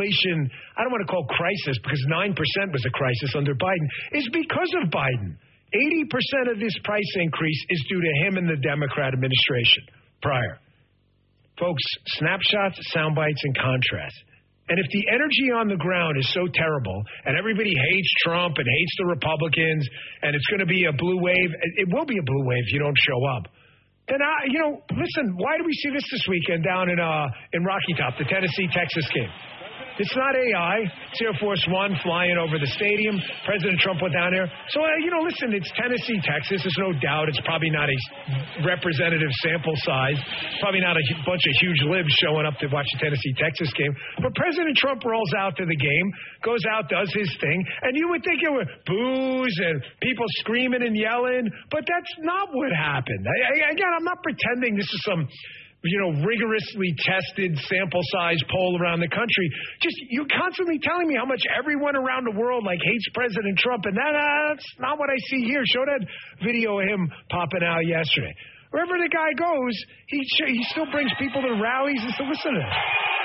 inflation, I don't want to call crisis because 9% was a crisis under Biden, is because of Biden. 80% of this price increase is due to him and the Democrat administration prior. Folks, snapshots, sound bites, and contrast. And if the energy on the ground is so terrible and everybody hates Trump and hates the Republicans and it's going to be a blue wave, it will be a blue wave if you don't show up. Then, listen, why do we see this weekend down in Rocky Top, the Tennessee-Texas game? It's not AI. It's Air Force One flying over the stadium. President Trump went down there. So, listen, it's Tennessee, Texas. There's no doubt it's probably not a representative sample size. Probably not a bunch of huge libs showing up to watch the Tennessee, Texas game. But President Trump rolls out to the game, goes out, does his thing. And you would think it were boos and people screaming and yelling. But that's not what happened. Again, I'm not pretending this is some rigorously tested sample size poll around the country. Just you're constantly telling me how much everyone around the world hates President Trump, and that's not what I see here. Show that video of him popping out yesterday. Wherever the guy goes, he still brings people to rallies and still listen to him.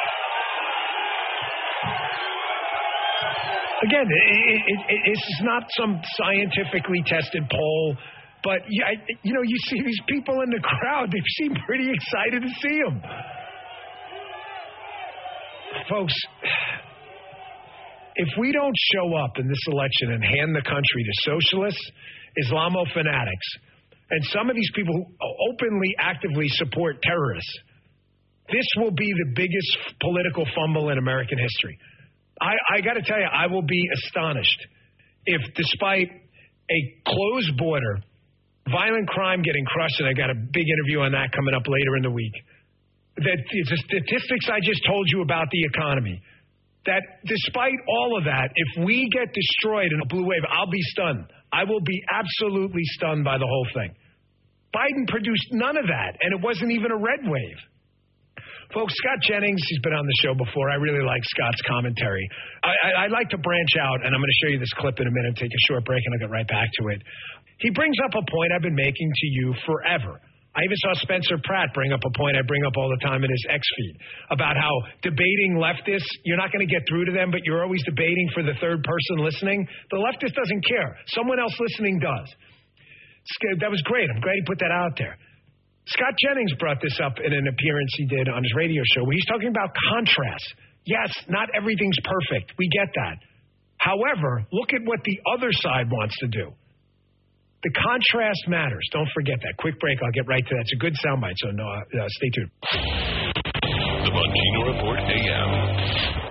Again, it's not some scientifically tested poll. But, you see these people in the crowd. They seem pretty excited to see him. Folks, if we don't show up in this election and hand the country to socialists, Islamo fanatics, and some of these people who openly, actively support terrorists, this will be the biggest political fumble in American history. I got to tell you, I will be astonished if, despite a closed border, violent crime getting crushed, and I got a big interview on that coming up later in the week, that the statistics I just told you about the economy, that despite all of that, if we get destroyed in a blue wave, I'll be stunned. I will be absolutely stunned by the whole thing. Biden produced none of that, and it wasn't even a red wave. Folks, Scott Jennings, he's been on the show before. I really like Scott's commentary. I'd like to branch out, and I'm going to show you this clip in a minute, take a short break, and I'll get right back to it. He brings up a point I've been making to you forever. I even saw Spencer Pratt bring up a point I bring up all the time in his X feed about how debating leftists, you're not going to get through to them, but you're always debating for the third person listening. The leftist doesn't care. Someone else listening does. That was great. I'm glad he put that out there. Scott Jennings brought this up in an appearance he did on his radio show where he's talking about contrast. Yes, not everything's perfect. We get that. However, look at what the other side wants to do. The contrast matters. Don't forget that. Quick break. I'll get right to that. It's a good soundbite, so stay tuned. The Bongino Report AM.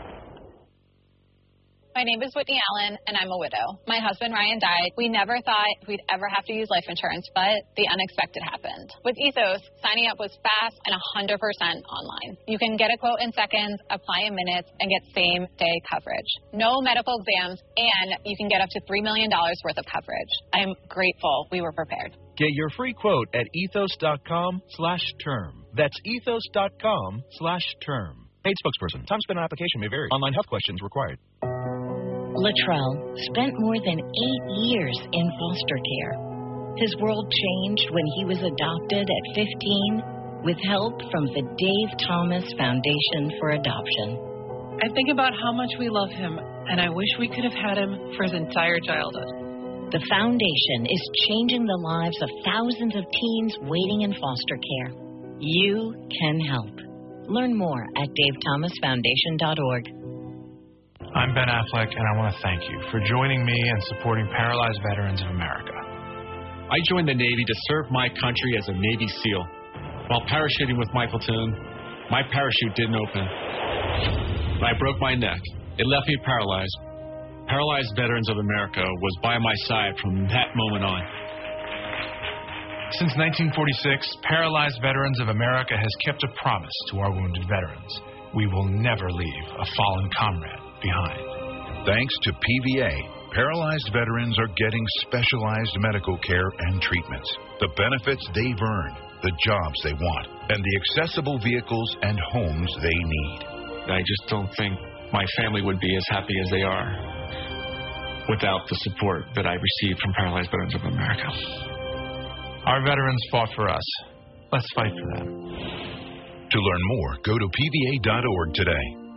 My name is Whitney Allen, and I'm a widow. My husband, Ryan, died. We never thought we'd ever have to use life insurance, but the unexpected happened. With Ethos, signing up was fast and 100% online. You can get a quote in seconds, apply in minutes, and get same-day coverage. No medical exams, and you can get up to $3 million worth of coverage. I'm grateful we were prepared. Get your free quote at ethos.com/term. That's ethos.com/term. Paid spokesperson. Time spent on application may vary. Online health questions required. Latrell spent more than 8 years in foster care. His world changed when he was adopted at 15 with help from the Dave Thomas Foundation for Adoption. I think about how much we love him, and I wish we could have had him for his entire childhood. The foundation is changing the lives of thousands of teens waiting in foster care. You can help. Learn more at davethomasfoundation.org. I'm Ben Affleck, and I want to thank you for joining me and supporting Paralyzed Veterans of America. I joined the Navy to serve my country as a Navy SEAL. While parachuting with my platoon, my parachute didn't open. I broke my neck. It left me paralyzed. Paralyzed Veterans of America was by my side from that moment on. Since 1946, Paralyzed Veterans of America has kept a promise to our wounded veterans. We will never leave a fallen comrade behind. Thanks to PVA, paralyzed veterans are getting specialized medical care and treatments, the benefits they've earned, the jobs they want, and the accessible vehicles and homes they need. I just don't think my family would be as happy as they are without the support that I received from Paralyzed Veterans of America. Our veterans fought for us. Let's fight for them. To learn more, go to PVA.org today.